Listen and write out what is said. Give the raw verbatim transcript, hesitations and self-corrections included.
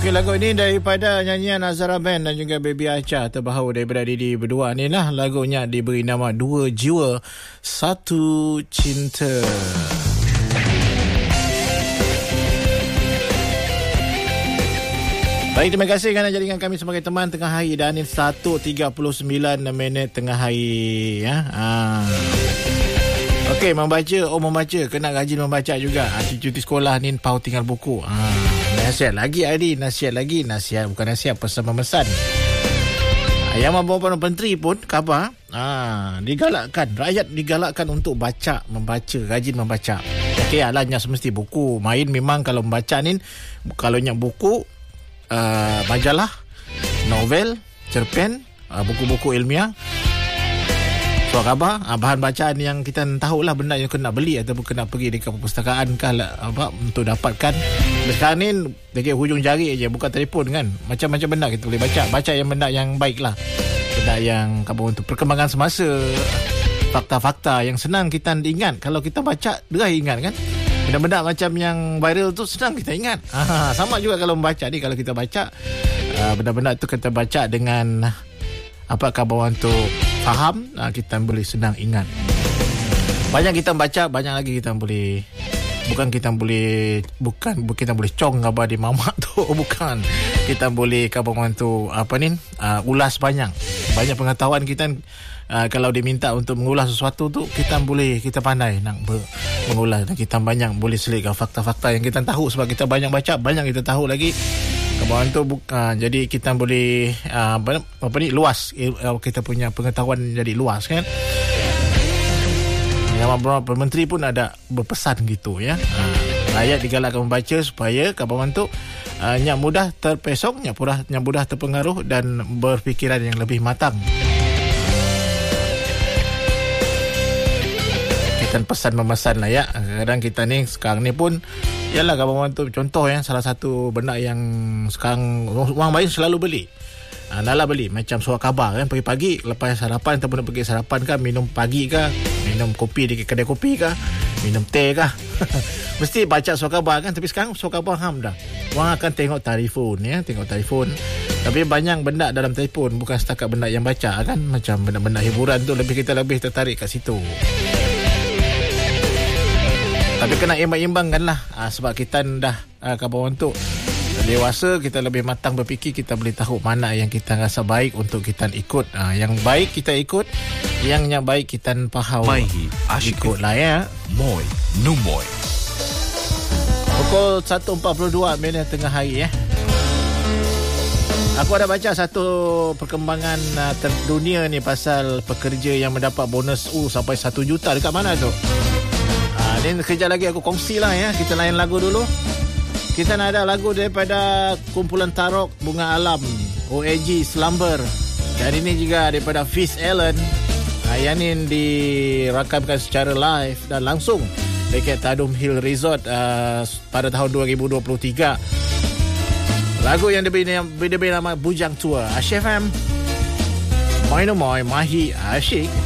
Okay, lagu ini daripada nyanyian Azhara Band dan juga Baby Acha, terbaru daripada Didi berdua. Ni lah lagunya diberi nama Dua Jiwa Satu Cinta. Baik, terima kasih kerana jadikan kami sebagai teman tengah hari. Dan ini satu tiga puluh sembilan minit tengah hari ya. Ha. Okey, membaca, oh membaca, kena rajin membaca juga. Ha, cuti sekolah ni pau tinggal buku. Ha, nasihat lagi Adi, nasihat lagi, nasihat bukan nasihat, pesan memesan. Ha, yang membawa menteri pun khabar, ha, digalakkan, rakyat digalakkan untuk baca, membaca, rajin membaca. Okey, alahnya semesti buku. Main memang kalau membaca ni, kalau nyak buku, uh, majalah, novel, cerpen, uh, buku-buku ilmiah, surat khabar, bahan bacaan yang kita tahulah benda yang kena beli ataupun kena pergi dekat perpustakaan kah apa untuk dapatkan. Sekarang ni dekat hujung jari aja, buka telefon kan. Macam-macam benda kita boleh baca. Baca yang benda yang baiklah. Benda yang apa untuk perkembangan semasa, fakta-fakta yang senang kita ingat. Kalau kita baca, derah ingat kan. Benda-benda macam yang viral tu senang kita ingat. Ha, sama juga kalau membaca ni, kalau kita baca uh, benda-benda tu kita baca dengan apa khabar untuk faham, kita boleh senang ingat. Banyak kita baca, banyak lagi kita boleh, bukan kita boleh, bukan kita boleh cong khabar di mamak tu, bukan. Kita boleh khabar tu apa ni, uh, ulas banyak. Banyak pengetahuan kita uh, kalau diminta untuk mengulas sesuatu tu, kita boleh, kita pandai nak ber, mengulas. Dan kita banyak boleh selitkan fakta-fakta yang kita tahu sebab kita banyak baca, banyak kita tahu lagi. Kawan tu uh, jadi kita boleh uh, apa, apa ni luas, uh, kita punya pengetahuan jadi luas kan. Yang beberapa menteri pun ada berpesan gitu ya. Uh, rakyat digalakkan membaca supaya kawan tu uh, yang mudah terpesong, yang mudah yang mudah terpengaruh dan berfikiran yang lebih matang. Kita pesan memesan lah ya. Kadang kita ni sekarang ni pun yalah kawan tu contoh ya, salah satu benda yang sekarang orang baik selalu beli. Ha, nalah beli macam surat khabar kan, pagi-pagi lepas sarapan ataupun nak pergi sarapan kan, minum pagi kah, minum kopi di kedai kopi kah, minum teh kah. Mesti baca surat khabar kan. Tapi sekarang surat khabar ham dah. Orang akan tengok telefon ya, tengok telefon. Tapi banyak benda dalam telefon, bukan setakat benda yang baca kan. Macam benda-benda hiburan tu lebih kita lebih tertarik kat situ. Tapi kena imbang-imbangkan lah. Ha, sebab kita dah ha, kawan untuk dewasa, kita lebih matang berfikir, kita boleh tahu mana yang kita rasa baik untuk kita ikut. Ha, yang baik kita ikut, yang yang baik kita faham ikut lah ya. Moi, Numoy. Pukul satu empat puluh dua minit tengah hari ya. Aku ada baca satu perkembangan uh, terdunia ni pasal pekerja yang mendapat bonus uh, sampai satu juta. Dekat mana tu? Ni kejap lagi aku kongsi lah ya. Kita layan lagu dulu. Kita nak ada lagu daripada kumpulan Tarok Bunga Alam, O A G Slumber. Dan ini juga daripada Fizz Allen. Yang ini dirakamkan secara live dan langsung dekat Tadum Hill Resort uh, pada tahun dua ribu dua puluh tiga. Lagu yang diberi nama Bujang Tour. Asyik F M. Moy no moy, mahi asyik.